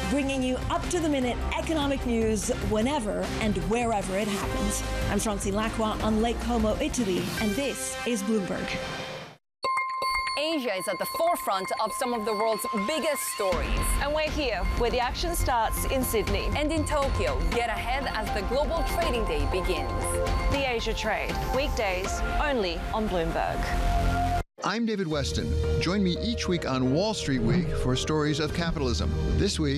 bringing you up-to-the-minute economic news whenever and wherever it happens. I'm Francine Lacqua on Lake Como, Italy, and this is Bloomberg. Asia is at the forefront of some of the world's biggest stories. And we're here, where the action starts in Sydney. And in Tokyo, get ahead as the global trading day begins. The Asia Trade, weekdays only on Bloomberg. I'm David Weston. Join me each week on Wall Street Week for stories of capitalism. This week,